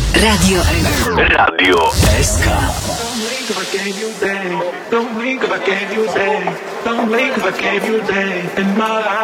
Radio SK. Radio SK. Don't leave 'cause I gave you day. Don't leave 'cause I gave you day. In my